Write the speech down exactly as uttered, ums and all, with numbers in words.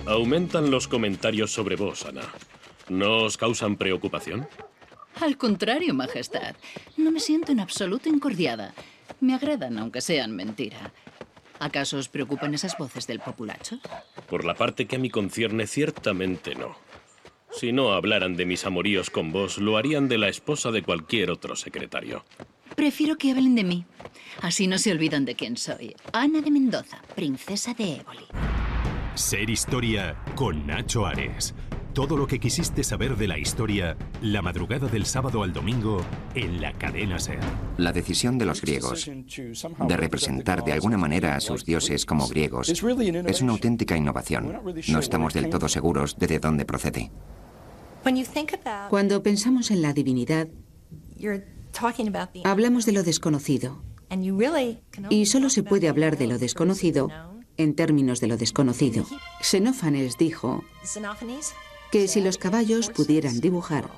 Aumentan los comentarios sobre vos, Ana. ¿No os causan preocupación? Al contrario, Majestad. No me siento en absoluto incordiada. Me agradan, aunque sean mentira. ¿Acaso os preocupan esas voces del populacho? Por la parte que a mí concierne, ciertamente no. Si no hablaran de mis amoríos con vos, lo harían de la esposa de cualquier otro secretario. Prefiero que hablen de mí. Así no se olvidan de quién soy. Ana de Mendoza, princesa de Éboli. Ser Historia con Nacho Ares. Todo lo que quisiste saber de la historia, la madrugada del sábado al domingo, en la cadena SER. La decisión de los griegos de representar de alguna manera a sus dioses como griegos es una auténtica innovación. No estamos del todo seguros de de dónde procede. Cuando pensamos en la divinidad, hablamos de lo desconocido. Y solo se puede hablar de lo desconocido en términos de lo desconocido. Xenófanes dijo que si los caballos pudieran dibujar,